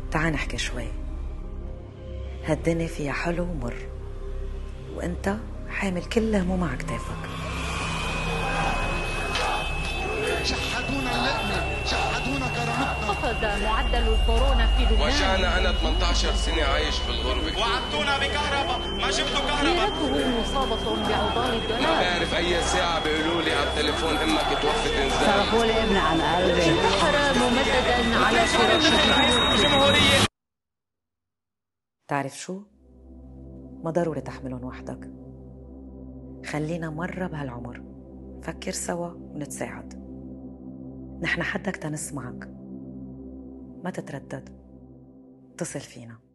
تعال نحكي شوي. هالدنيا فيها حلو ومر، وانت حامل كل هموم على كتافك. شحدونا اللقمة، شحدونا كرامتنا. خفض معدل الكورونا في لبنان. وجعنا أنا 18 سنة عايش في الغربة. وعدتونا بكهرباء، ما جبتوا كهرباء. سيرته مصابة بعضال الدولار. ما بعرف أي ساعة بيقولوا لي على التليفون إمك توفت إنزال. صرفوا لي ابن عن قلبي. انتحر ممددا على فراشه الجمهورية. تعرف شو؟ ما ضروري تحملهم وحدك. خلينا مرة بهالعمر فكر سوا ونتساعد. نحن حدك تنسمعك، ما تتردد، اتصل فينا.